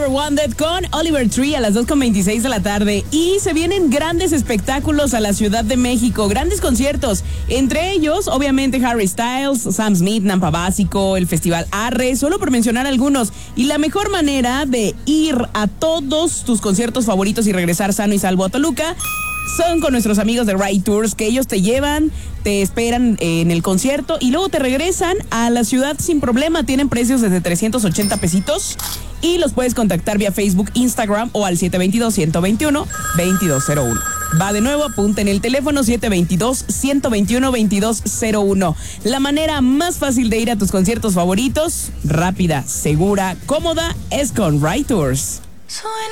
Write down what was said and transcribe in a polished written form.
Forever Wanted con Oliver Tree a las 2:26 de la tarde. Y se vienen grandes espectáculos a la Ciudad de México, grandes conciertos. Entre ellos, obviamente, Harry Styles, Sam Smith, Nampa Básico, el Festival Arre, solo por mencionar algunos. Y la mejor manera de ir a todos tus conciertos favoritos y regresar sano y salvo a Toluca son con nuestros amigos de Ride Tours, que ellos te llevan, te esperan en el concierto y luego te regresan a la ciudad sin problema. Tienen precios desde 380 pesitos y los puedes contactar vía Facebook, Instagram o al 722-121-2201. Va de nuevo, apunta en el teléfono 722-121-2201. La manera más fácil de ir a tus conciertos favoritos, rápida, segura, cómoda, es con Ride Tours.